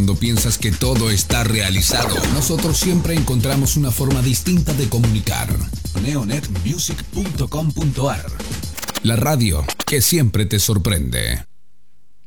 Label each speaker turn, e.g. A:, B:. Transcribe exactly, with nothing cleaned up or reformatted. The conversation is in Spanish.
A: cuando piensas que todo está realizado, nosotros siempre encontramos una forma distinta de comunicar. neonet music punto com punto ar. La radio que siempre te sorprende.